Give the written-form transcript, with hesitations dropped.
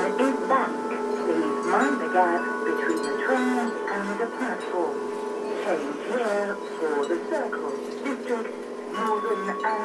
is back. Please mind the gap between the train and the platform. Change here for the Circle, District, Northern and